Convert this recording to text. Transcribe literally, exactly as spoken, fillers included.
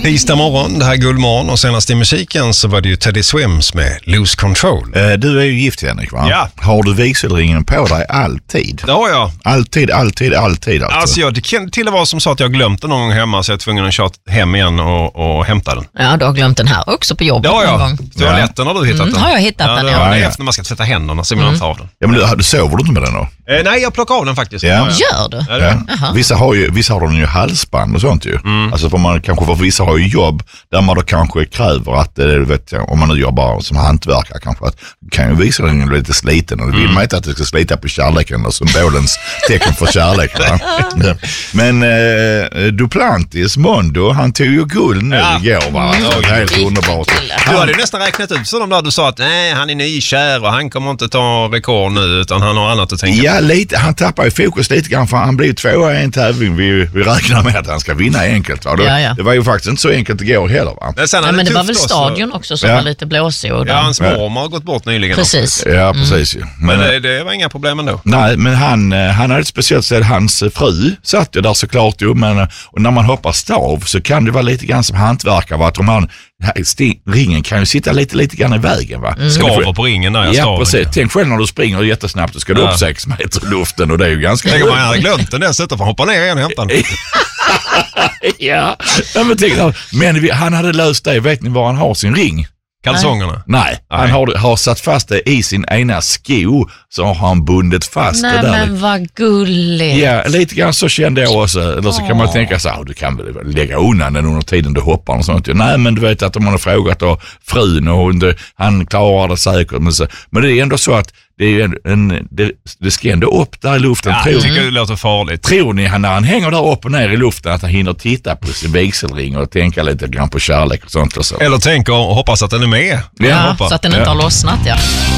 Tisdag morgon, det här är Guldmorgon och senast i musiken så var det ju Teddy Swims med Lose Control. Eh, du är ju gift, Henrik, va? Ja. Har du vigselringen på dig alltid? Det har jag. Alltid, alltid, alltid alltså. Alltså jag, det kan till och vara som så att jag har glömt den någon gång hemma så jag är tvungen att köra hem igen och, och hämta den. Ja, du har glömt den här också på jobbet Det har jag. någon gång. Toaletten har du hittat Mm, den? har jag hittat ja, den, det, ja. ja. Det är Ja, ja. efter man ska tvätta händerna så vill man ta av den. Ja, men du, du sover du inte med den då? Eh, nej, jag plockar av den faktiskt. Ja. Gör du? Ja, det Ja. Jaha. Vissa har ju, vissa har de ju halsband och sånt ju. Mm. Alltså för man kanske för vissa har ju jobb där man då kanske kräver att, du vet, om man nu jobbar som hantverkare kanske, att kan ju vigselringen bli lite sliten och det vill man inte att det ska slita på kärleken och symbolens tecken för kärlek. Va? Ja. Men eh, Duplantis Mondo, han tog ju guld nu Ja. igår, va? Mm. Det är helt underbart. Du hade ju nästan räknat ut så de där du sa att nej, han är nykär och han kommer inte ta rekord nu utan han har annat att tänka på. Ja, lite. Han tappar ju fokus lite grann för han blir tvåa i en tävling. Vi, vi räknar med att han ska vinna enkelt. Va? Det, Ja, ja. det var ju faktiskt inte så enkelt igår heller, va? Men, sen Ja, hade men det var tufft väl också. stadion också som Ja. var lite blåsig. Och Ja, den. hans mormor har gått bort nyligen. Precis. Också. Ja, precis ju. Men Men, det, det var inga problem ändå. nej, men han, han hade ett speciellt sätt. Hans fru satt ju där såklart ju, men och när man hoppar stav så kan det vara lite grann som hantverkare, va? Att om man, sti, ringen kan ju sitta lite, lite grann i vägen, va? Mm. Skaver på ringen där. Ja, staven. precis. Tänk själv när du springer jättesnabbt, så ska du Ja. upp sex meter i luften och det är ju ganska... Tänk om man hade glömt den dessutom för att hoppa ner igen och hämta den. ja, ja men, tänk, men vi, han hade löst det. Vet ni var han har sin ring? Kalsongerna. Nej, han Nej. har, har satt fast det i sin ena sko, så har han bundit fast Nej, det där. men vad gulligt. Ja, lite grann så kände jag också. Eller så kan man tänka så här, du kan väl lägga undan den under tiden du hoppar och sånt. Nej, men du vet att om man har frågat då frun och hon, han klarar det säkert. Men, så, men det är ändå så att det, är en, en, det, det ska ändå upp där i luften. Ja, tror, jag tycker det låter farligt. tror ni han, när han hänger där upp och ner i luften att han hinner titta på sin vigselring och tänka lite grann på kärlek och sånt? Och så. Eller tänker och hoppas att den är med. Ja, Hoppa. så att den inte Ja. har lossnat, ja.